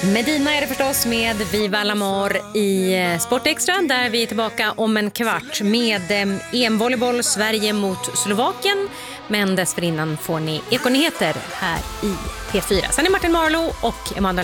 Medina är det förstås med Viva la Mar i Sportextra, där vi är tillbaka om en kvart med EM-volleyboll Sverige mot Slovakien. Men dessförinnan får ni Ekonyheter här i P4. Sen är Martin Marlow och Emanuel